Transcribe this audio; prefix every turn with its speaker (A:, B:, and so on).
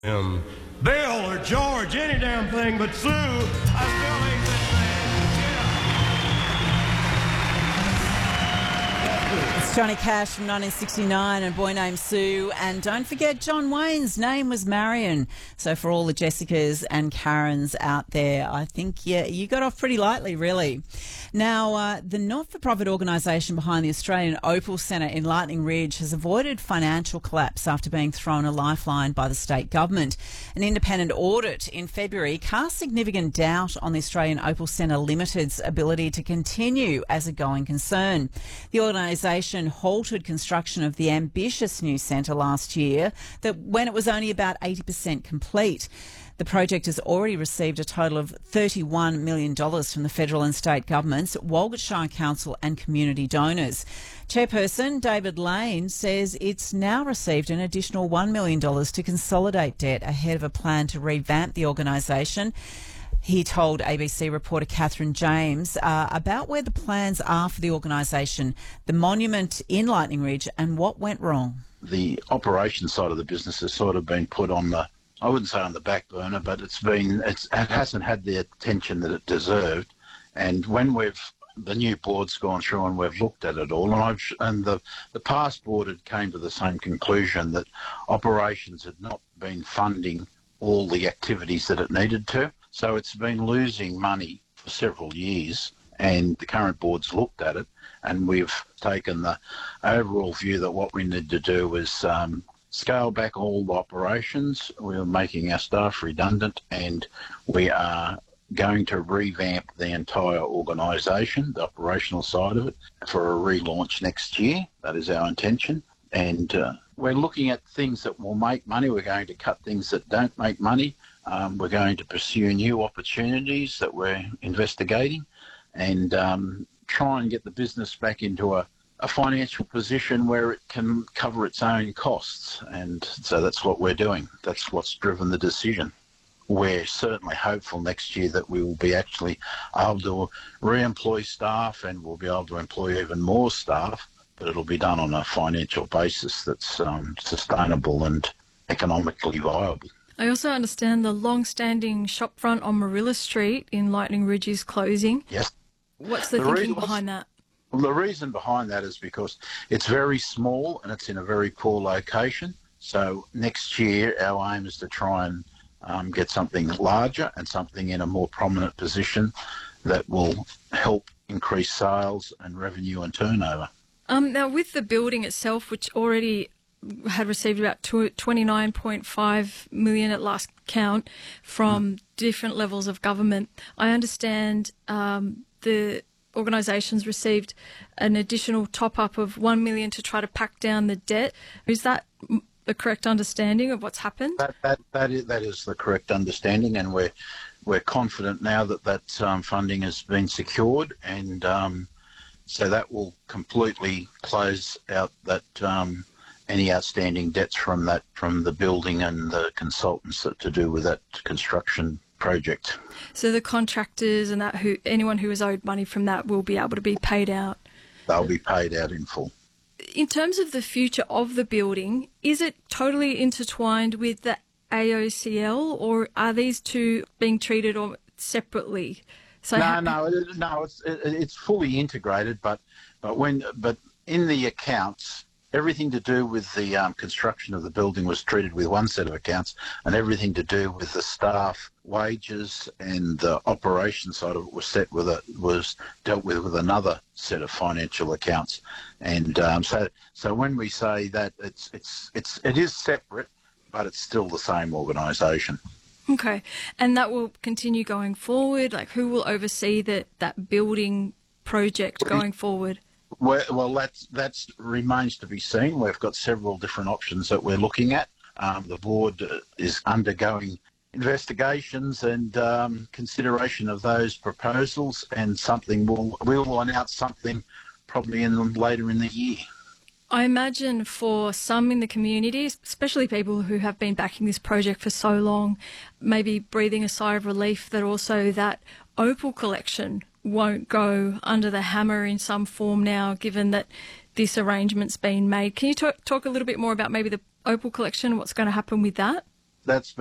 A: Bill or George, any damn thing but Sue, I still ain't that
B: It's Johnny Cash from 1969 and Boy Named Sue. And don't forget, John Wayne's name was Marion. So for all the Jessicas and Karens out there, I think, you got off pretty lightly, really. Now, the not-for-profit organisation behind the Australian Opal Centre in Lightning Ridge has avoided financial collapse after being thrown a lifeline by the state government. An independent audit in February cast significant doubt on the Australian Opal Centre Limited's ability to continue as a going concern. The organisation halted construction of the ambitious new centre last year when it was only about 80% complete. The project has already received a total of $31 million from the federal and state governments, Walgett Shire Council and community donors. Chairperson David Lane says it's now received an additional $1 million to consolidate debt ahead of a plan to revamp the organisation. He told ABC reporter Catherine James about where the plans are for the organisation, the monument in Lightning Ridge, and what went wrong.
C: The operations side of the business has sort of been put on the, I wouldn't say on the back burner, but it hasn't had the attention that it deserved. And when the new board's gone through and we've looked at it all, and the past board had came to the same conclusion that operations had not been funding all the activities that it needed to. So it's been losing money for several years, and the current board's looked at it, and we've taken the overall view that what we need to do is scale back all the operations. We're making our staff redundant, and we are going to revamp the entire organisation, the operational side of it, for a relaunch next year. That is our intention. And we're looking at things that will make money. We're going to cut things that don't make money. We're going to pursue new opportunities that we're investigating, and try and get the business back into a financial position where it can cover its own costs. And so that's what we're doing. That's what's driven the decision. We're certainly hopeful next year that we will be actually able to re-employ staff, and we'll be able to employ even more staff, but it'll be done on a financial basis that's sustainable and economically viable.
D: I also understand the long-standing shopfront on Marilla Street in Lightning Ridge is closing.
C: Yes.
D: What's the thinking behind that?
C: Well, the reason behind that is because it's very small and it's in a very poor location. So next year our aim is to try and get something larger and something in a more prominent position that will help increase sales and revenue and turnover.
D: Now, with the building itself, which already had received about $29.5 million at last count from different levels of government, I understand the organisation's received an additional top-up of $1 million to try to pack down the debt. Is that the correct understanding of what's happened?
C: That is the correct understanding, and we're confident now that funding has been secured, and so that will completely close out that any outstanding debts from the building and the consultants to do with that construction project.
D: So the contractors and anyone who has owed money from that will be able to be paid out?
C: They'll be paid out in full.
D: In terms of the future of the building, is it totally intertwined with the AOCL, or are these two being treated separately? So
C: No, it's fully integrated, but in the accounts, everything to do with the construction of the building was treated with one set of accounts, and everything to do with the staff wages and the operation side of it was dealt with another set of financial accounts. And so when we say that it is separate, but it's still the same organisation.
D: Okay, and that will continue going forward? Like, who will oversee that building project going forward?
C: Well, that remains to be seen. We've got several different options that we're looking at. The board is undergoing investigations and consideration of those proposals, and we will announce something probably later in the year.
D: I imagine for some in the community, especially people who have been backing this project for so long, maybe breathing a sigh of relief that also that Opal collection won't go under the hammer in some form now, given that this arrangement's been made. Can you talk a little bit more about maybe the Opal collection, what's going to happen with that?
C: that's